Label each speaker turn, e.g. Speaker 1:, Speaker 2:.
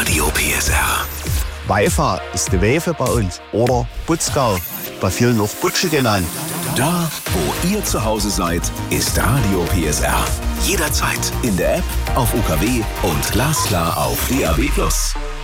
Speaker 1: Radio PSR.
Speaker 2: Weifa ist die Wefe bei uns. Oder Butzgau, bei vielen auch Butsche genannt.
Speaker 1: Da, wo ihr zu Hause seid, ist Radio PSR. Jederzeit in der App, auf UKW und glasklar auf DAB+.